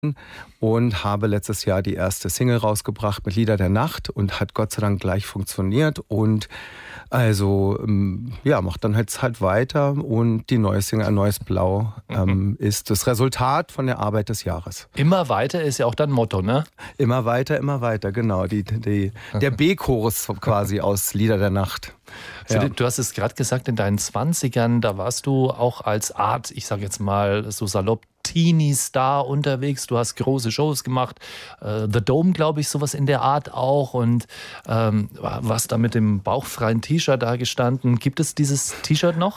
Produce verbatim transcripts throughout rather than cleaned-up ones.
und habe letztes Jahr die erste Single rausgebracht mit Lieder der Nacht und hat Gott sei Dank gleich funktioniert und also ja, macht dann jetzt halt weiter und die neue Single Ein neues Blau ähm, mhm. ist das Resultat von der Arbeit des Jahres. Immer weiter ist ja auch dein Motto, ne? Immer weiter, immer weiter, genau. Die, die, der B-Chorus quasi aus Lieder der Nacht. Ja. Du hast es gerade gesagt, in deinen Zwanzigern, da warst du auch als Art, ich sage jetzt mal so salopp, Teenie-Star unterwegs. Du hast große Shows gemacht. Äh, The Dome, glaube ich, sowas in der Art auch. Und ähm, warst da mit dem bauchfreien T-Shirt da gestanden. Gibt es dieses T-Shirt noch?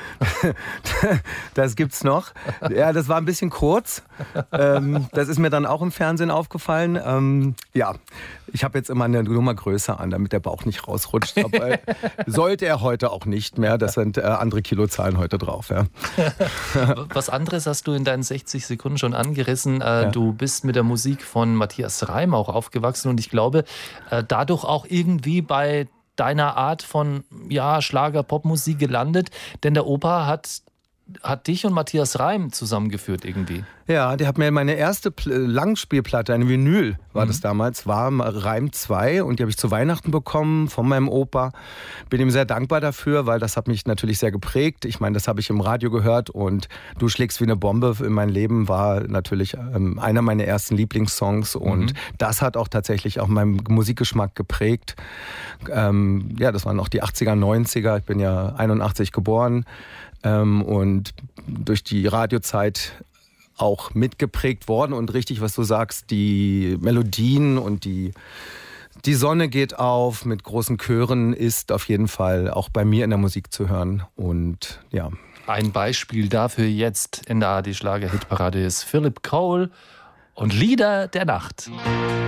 Das gibt's noch. Ja, das war ein bisschen kurz. Ähm, das ist mir dann auch im Fernsehen aufgefallen. Ähm, ja, ich habe jetzt immer eine Nummer größer an, damit der Bauch nicht rausrutscht. Aber sollte er heute auch nicht mehr. Das sind äh, andere Kilozahlen heute drauf. Ja. Was anderes hast du in deinen sechzig Sekunden schon angerissen. Äh, ja. Du bist mit der Musik von Matthias Reim auch aufgewachsen und ich glaube, äh, dadurch auch irgendwie bei deiner Art von ja, Schlager-Popmusik gelandet. Denn der Opa hat, hat dich und Matthias Reim zusammengeführt irgendwie. Ja, der hat mir meine erste Pl- Langspielplatte, eine Vinyl war mhm. das damals, war Reim zwei und die habe ich zu Weihnachten bekommen von meinem Opa. Bin ihm sehr dankbar dafür, weil das hat mich natürlich sehr geprägt. Ich meine, das habe ich im Radio gehört und Du schlägst wie eine Bombe in mein Leben war natürlich ähm, einer meiner ersten Lieblingssongs und mhm. das hat auch tatsächlich auch meinen Musikgeschmack geprägt. Ähm, ja, das waren auch die achtziger, neunziger, ich bin ja einundachtzig geboren ähm, und durch die Radiozeit auch mitgeprägt worden und richtig, was du sagst, die Melodien und die, die Sonne geht auf mit großen Chören ist auf jeden Fall auch bei mir in der Musik zu hören und ja. Ein Beispiel dafür jetzt in der A R D Schlager-Hitparade ist Philip Cole und Lieder der Nacht.